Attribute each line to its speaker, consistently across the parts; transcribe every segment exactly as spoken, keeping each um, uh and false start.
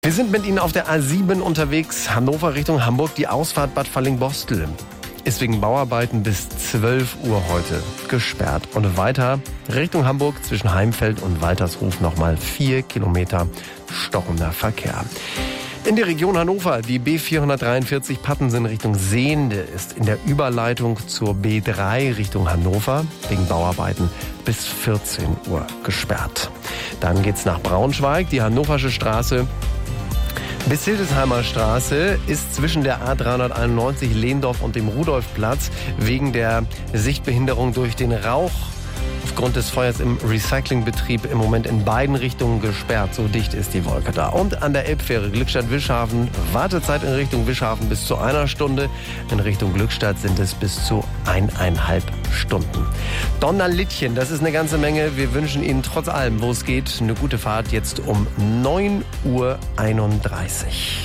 Speaker 1: Wir sind mit Ihnen auf der A sieben unterwegs, Hannover Richtung Hamburg, die Ausfahrt Bad Fallingbostel ist wegen Bauarbeiten bis zwölf Uhr heute gesperrt. Und weiter Richtung Hamburg zwischen Heimfeld und Waltershof nochmal vier Kilometer stockender Verkehr. In der Region Hannover, die B vierhundertdreiundvierzig Pattensen Richtung Sehnde ist in der Überleitung zur B drei Richtung Hannover wegen Bauarbeiten bis vierzehn Uhr gesperrt. Dann geht's nach Braunschweig, die Hannoversche Straße bis Hildesheimer Straße ist zwischen der A dreihunderteinundneunzig Lehndorf und dem Rudolfplatz wegen der Sichtbehinderung durch den Rauch aufgrund des Feuers im Recyclingbetrieb im Moment in beiden Richtungen gesperrt. So dicht ist die Wolke da. Und an der Elbfähre Glückstadt-Wischhafen Wartezeit in Richtung Wischhafen bis zu einer Stunde. In Richtung Glückstadt sind es bis zu eineinhalb Stunden. Donnerlittchen, das ist eine ganze Menge. Wir wünschen Ihnen trotz allem, wo es geht, eine gute Fahrt jetzt um neun Uhr einunddreißig.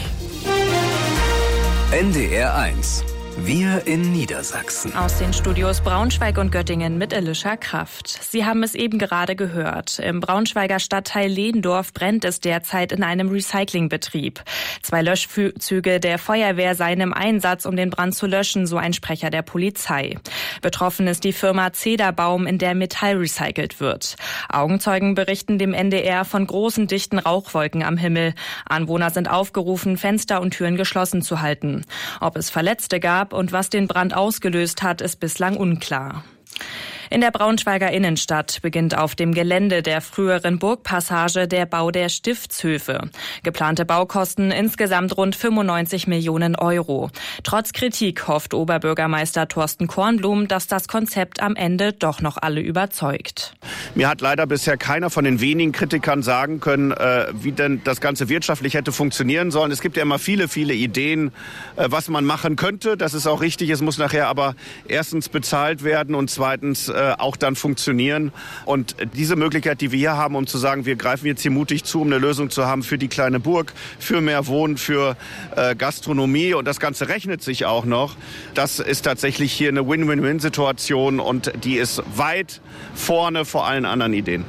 Speaker 2: N D R eins. Wir in Niedersachsen.
Speaker 3: Aus den Studios Braunschweig und Göttingen mit Elisha Kraft. Sie haben es eben gerade gehört. Im Braunschweiger Stadtteil Lehndorf brennt es derzeit in einem Recyclingbetrieb. Zwei Löschzüge der Feuerwehr seien im Einsatz, um den Brand zu löschen, so ein Sprecher der Polizei. Betroffen ist die Firma Zederbaum, in der Metall recycelt wird. Augenzeugen berichten dem N D R von großen, dichten Rauchwolken am Himmel. Anwohner sind aufgerufen, Fenster und Türen geschlossen zu halten. Ob es Verletzte gab und was den Brand ausgelöst hat, ist bislang unklar. In der Braunschweiger Innenstadt beginnt auf dem Gelände der früheren Burgpassage der Bau der Stiftshöfe. Geplante Baukosten insgesamt rund fünfundneunzig Millionen Euro. Trotz Kritik hofft Oberbürgermeister Thorsten Kornblum, dass das Konzept am Ende doch noch alle überzeugt.
Speaker 4: Mir hat leider bisher keiner von den wenigen Kritikern sagen können, äh, wie denn das Ganze wirtschaftlich hätte funktionieren sollen. Es gibt ja immer viele, viele Ideen, äh, was man machen könnte. Das ist auch richtig. Es muss nachher aber erstens bezahlt werden und zweitens auch dann funktionieren. Und diese Möglichkeit, die wir hier haben, um zu sagen, wir greifen jetzt hier mutig zu, um eine Lösung zu haben für die kleine Burg, für mehr Wohnen, für äh, Gastronomie, und das Ganze rechnet sich auch noch, das ist tatsächlich hier eine Win-Win-Win-Situation, und die ist weit vorne vor allen anderen Ideen.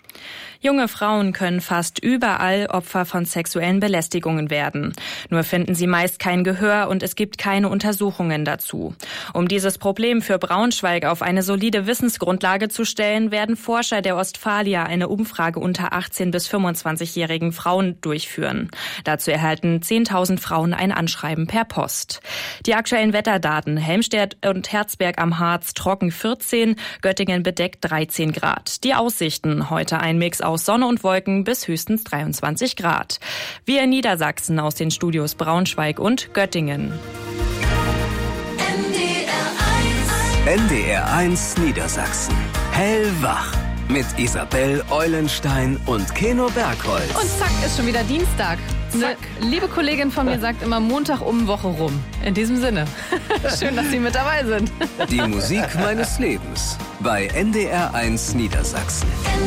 Speaker 3: Junge Frauen können fast überall Opfer von sexuellen Belästigungen werden. Nur finden sie meist kein Gehör und es gibt keine Untersuchungen dazu. Um dieses Problem für Braunschweig auf eine solide Wissensgrundlage zu stellen, werden Forscher der Ostfalia eine Umfrage unter achtzehn- bis fünfundzwanzigjährigen Frauen durchführen. Dazu erhalten zehntausend Frauen ein Anschreiben per Post. Die aktuellen Wetterdaten: Helmstedt und Herzberg am Harz trocken vierzehn, Göttingen bedeckt dreizehn Grad. Die Aussichten: heute ein Mix aus Sonne und Wolken bis höchstens dreiundzwanzig Grad. Wir in Niedersachsen aus den Studios Braunschweig und Göttingen.
Speaker 2: N D R eins Niedersachsen. Hellwach. Mit Isabel Eulenstein und Keno Bergholz.
Speaker 5: Und zack, ist schon wieder Dienstag. Eine liebe Kollegin von mir sagt immer Montag um Woche rum. In diesem Sinne. Schön, dass Sie mit dabei sind.
Speaker 2: Die Musik meines Lebens bei N D R eins Niedersachsen.